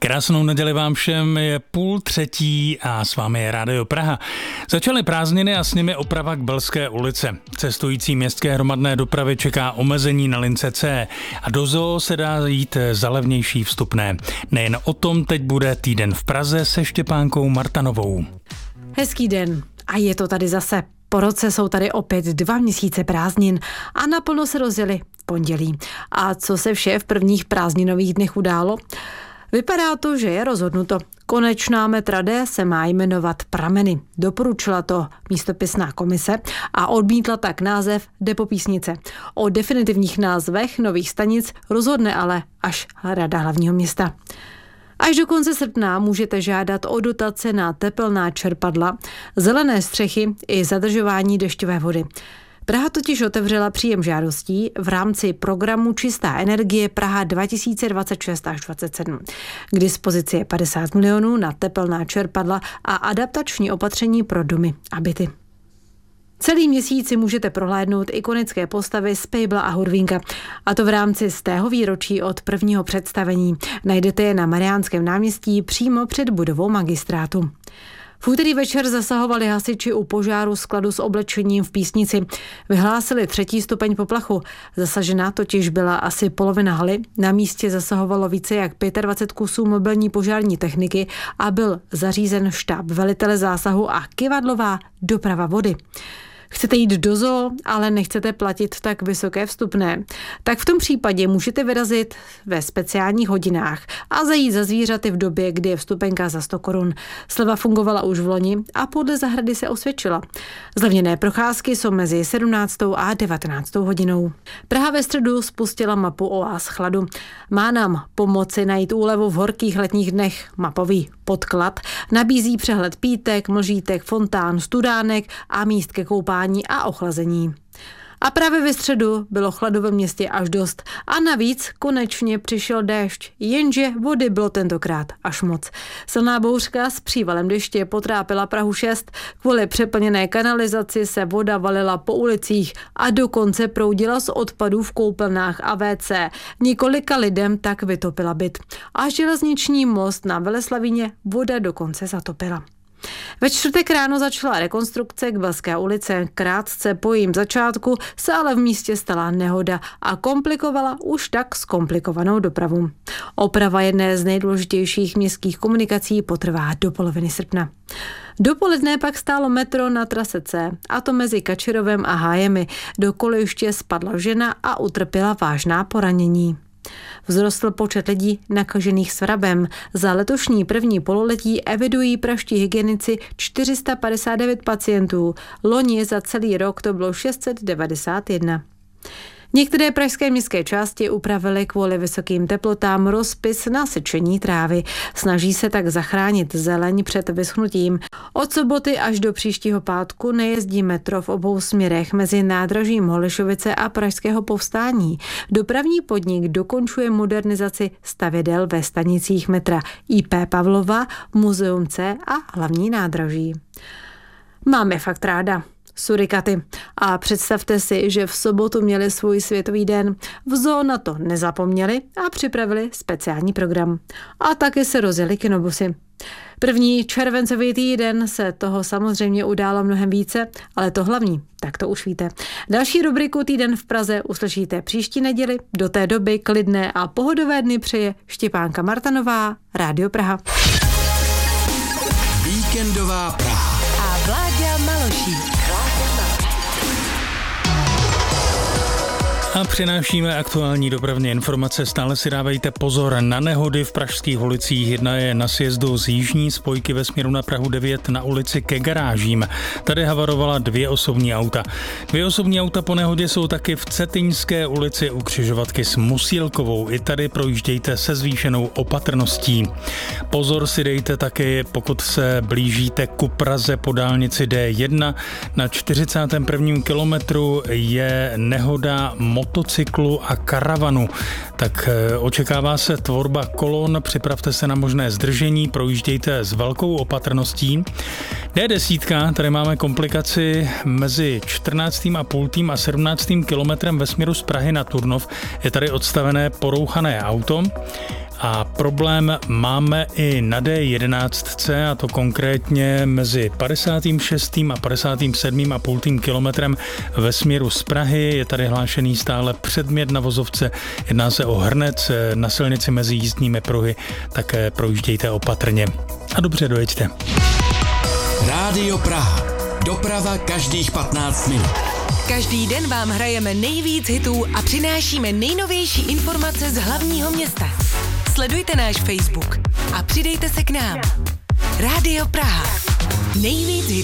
Krásnou neděli vám všem, je 2:30 a s vámi je Rádio Praha. Začaly prázdniny a s nimi oprava Kbelské ulice. Cestující městské hromadné dopravy čeká omezení na lince C a do zoo se dá jít za levnější vstupné. Nejen o tom teď bude Týden v Praze se Štěpánkou Martanovou. Hezký den a je to tady zase. Po roce jsou tady opět 2 měsíce prázdnin a naplno se rozjeli v pondělí. A co se vše v prvních prázdninových dnech událo? Vypadá to, že je rozhodnuto. Konečná metra D se má jmenovat Prameny. Doporučila to místopisná komise a odmítla tak název Depopísnice. O definitivních názvech nových stanic rozhodne ale až Rada hlavního města. Až do konce srpna můžete žádat o dotace na tepelná čerpadla, zelené střechy i zadržování dešťové vody. Praha totiž otevřela příjem žádostí v rámci programu Čistá energie Praha 2026 až 2027. K dispozici je 50 milionů na tepelná čerpadla a adaptační opatření pro domy a byty. Celý měsíc si můžete prohlédnout ikonické postavy z Pejbla a Hurvínka. A to v rámci 100. výročí od prvního představení. Najdete je na Mariánském náměstí přímo před budovou magistrátu. V úterý večer zasahovali hasiči u požáru skladu s oblečením v Písnici. Vyhlásili 3. stupeň poplachu. Zasažena totiž byla asi polovina haly. Na místě zasahovalo více jak 25 kusů mobilní požární techniky a byl zařízen štáb velitele zásahu a kyvadlová doprava vody. Chcete jít do zoo, ale nechcete platit tak vysoké vstupné? Tak v tom případě můžete vyrazit ve speciálních hodinách a zajít za zvířaty v době, kdy je vstupenka za 100 korun. Sleva fungovala už v loni a podle zahrady se osvědčila. Zlevněné procházky jsou mezi 17. a 19. hodinou. Praha ve středu spustila mapu oáz chladu. Má nám pomoci najít úlevu v horkých letních dnech. Mapový podklad nabízí přehled pítek, mlžítek, fontán, studánek a míst ke koupání a ochlazení. A právě ve středu bylo chladu ve městě až dost. A navíc konečně přišel déšť, jenže vody bylo tentokrát až moc. Silná bouřka s přívalem deště potrápila Prahu 6. Kvůli přeplněné kanalizaci se voda valila po ulicích a dokonce proudila z odpadů v koupelnách a WC. Několika lidem tak vytopila byt. A železniční most na Veleslavíně voda dokonce zatopila. Ve čtvrtek ráno začala rekonstrukce Kbelské ulice. Krátce po jejím začátku se ale v místě stala nehoda a komplikovala už tak zkomplikovanou dopravu. Oprava jedné z nejdůležitějších městských komunikací potrvá do poloviny srpna. Dopoledne pak stálo metro na trase C, a to mezi Kačerovem a Hájemi. Do kolejiště spadla žena a utrpěla vážná poranění. Vzrostl počet lidí nakažených svrabem. Za letošní první pololetí evidují pražští hygienici 459 pacientů. Loni za celý rok to bylo 691. Některé pražské městské části upravily kvůli vysokým teplotám rozpis na sečení trávy. Snaží se tak zachránit zeleň před vyschnutím. Od soboty až do příštího pátku nejezdí metro v obou směrech mezi nádražím Holešovice a Pražského Povstání. Dopravní podnik dokončuje modernizaci stavidel ve stanicích metra IP Pavlova, Muzeum C a hlavní nádraží. Máme fakt ráda surikaty. A představte si, že v sobotu měli svůj světový den. V zoo na to nezapomněli a připravili speciální program. A taky se rozjeli kinobusy. První červencový týden se toho samozřejmě událo mnohem více, ale to hlavní, tak to už víte. Další rubriku Týden v Praze uslyšíte příští neděli. Do té doby klidné a pohodové dny přeje Štěpánka Martanová, Rádio Praha. Víkendová Praha. A Vláďa Malošík. A přinášíme aktuální dopravní informace. Stále si dávejte pozor na nehody v pražských ulicích. Jedna je na sjezdu z jižní spojky ve směru na Prahu 9 na ulici ke garážím. Tady havarovala 2 osobní auta. 2 osobní auta po nehodě jsou taky v Cetyňské ulici u křižovatky s Musílkovou. I tady projíždějte se zvýšenou opatrností. Pozor si dejte taky, pokud se blížíte ku Praze po dálnici D1. Na 41. kilometru je nehoda motocyklu a karavanu. Tak očekává se tvorba kolon, připravte se na možné zdržení, projíždějte s velkou opatrností. D10, tady máme komplikaci mezi 14,5 a 17. kilometrem ve směru z Prahy na Turnov. Je tady odstavené porouchané auto. A problém máme i na D11, a to konkrétně mezi 56. a 57,5 kilometrem ve směru z Prahy. Je tady hlášený stále předmět na vozovce. Jedná se o hrnec na silnici mezi jízdními pruhy, tak projíždějte opatrně. A dobře dojeďte. Rádio Praha. Doprava každých 15 minut. Každý den vám hrajeme nejvíc hitů a přinášíme nejnovější informace z hlavního města. Sledujte náš Facebook a přidejte se k nám. Rádio Praha. Nejvíc hitů.